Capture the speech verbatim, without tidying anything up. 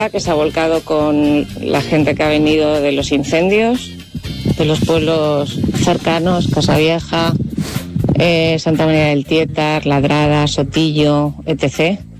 que se ha volcado con la gente que ha venido de los incendios, de los pueblos cercanos, Casavieja, eh, Santa María del Tietar, Ladrada, Sotillo, etcétera.